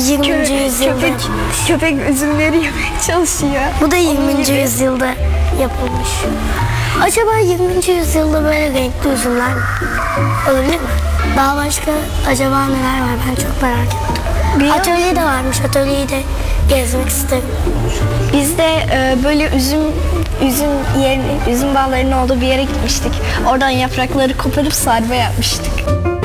20. yüzyılda. Köpek üzümleri yemeye çalışıyor. Bu da 20. yüzyılda yapılmış. Acaba 20. yüzyılda böyle renkli üzümler olabilir mi? Daha başka acaba neler var, ben çok merak ettim. Atölye de varmış, atölyeyi de gezmek isterim. Biz de böyle üzüm bağlarının olduğu bir yere gitmiştik. Oradan yaprakları koparıp sarma yapmıştık.